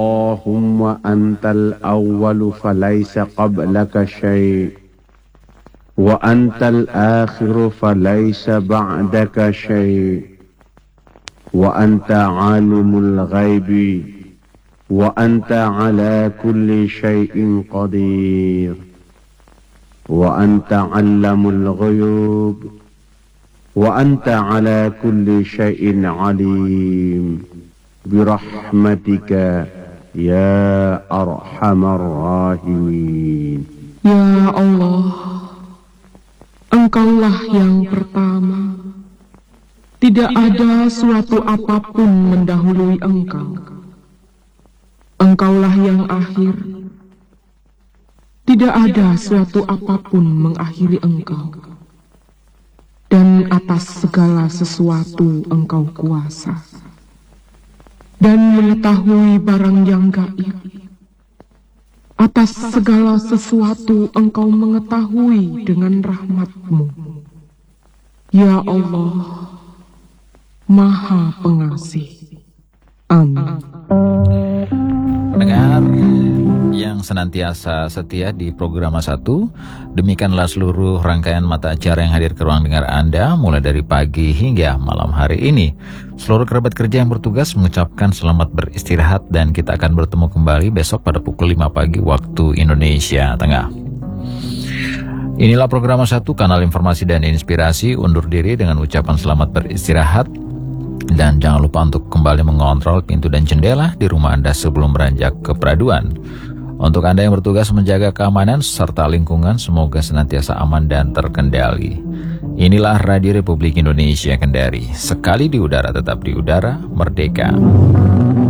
اللهم أنت الأول فليس قبلك شيء وأنت الآخر فليس بعدك شيء وأنت عالم الغيب وأنت على كل شيء قدير وأنت علم الغيوب وأنت على كل شيء عليم برحمتك يا أرحم الراحمين. Ya Allah, Engkaulah yang pertama, tidak ada suatu apapun mendahului Engkau. Engkaulah yang akhir, tidak ada suatu apapun mengakhiri Engkau. Dan atas segala sesuatu Engkau kuasa dan mengetahui barang yang gaib. Atas segala sesuatu Engkau mengetahui dengan rahmat-Mu. Ya Allah, Maha Pengasih. Amin. Pendengar yang senantiasa setia di program 1, demikianlah seluruh rangkaian mata acara yang hadir ke ruang dengar Anda mulai dari pagi hingga malam hari ini. Seluruh kerabat kerja yang bertugas mengucapkan selamat beristirahat dan kita akan bertemu kembali besok pada pukul 5 pagi waktu Indonesia Tengah. Inilah program 1, kanal informasi dan inspirasi, undur diri dengan ucapan selamat beristirahat. Dan jangan lupa untuk kembali mengontrol pintu dan jendela di rumah Anda sebelum beranjak ke peraduan. Untuk Anda yang bertugas menjaga keamanan serta lingkungan, semoga senantiasa aman dan terkendali. Inilah Radio Republik Indonesia Kendari. Sekali di udara, tetap di udara, merdeka.